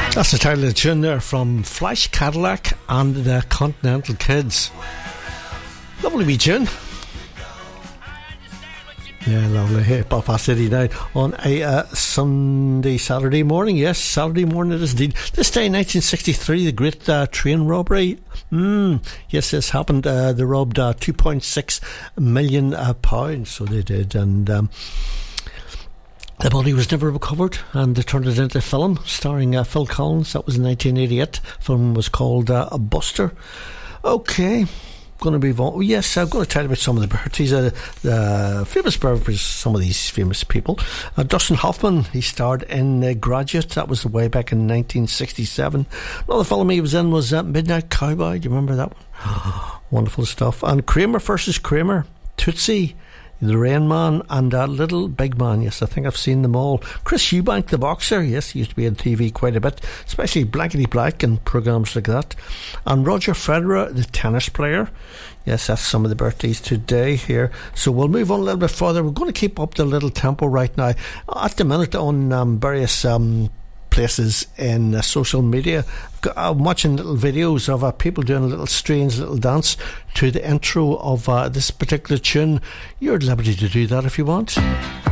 That's the title of the tune there from Flash Cadillac and the Continental Kids. Lovely wee tune. Yeah, lovely. Hey, Belfast City now on a Saturday morning. Yes, Saturday morning it is indeed. This day, 1963, the great train robbery. Yes, this happened. They robbed £2.6 million, so they did, and the body was never recovered, and they turned it into a film starring Phil Collins. That was in 1988. The film was called Buster. Okay. Going to move on. Yes, I'm going to tell you about some of the birthdays. The famous birthdays, some of these famous people. Dustin Hoffman, he starred in Graduate. That was way back in 1967. Another film he was in was Midnight Cowboy. Do you remember that one? Wonderful stuff. And Kramer versus Kramer, Tootsie, The Rain Man, and Little Big Man. Yes, I think I've seen them all. Chris Eubank, the boxer. Yes, he used to be on TV quite a bit, especially Blankety Black and programmes like that. And Roger Federer, the tennis player. Yes, that's some of the birthdays today here. So we'll move on a little bit further. We're going to keep up the little tempo right now. At the minute on various places in social media, I'm watching little videos of people doing a little strange little dance to the intro of this particular tune. You're at liberty to do that if you want.